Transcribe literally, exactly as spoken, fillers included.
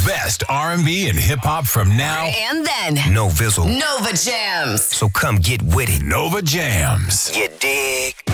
best R and B and hip hop from now and then. No Vizzle. Nova Jams. So come get with it. Nova Jams. You dig?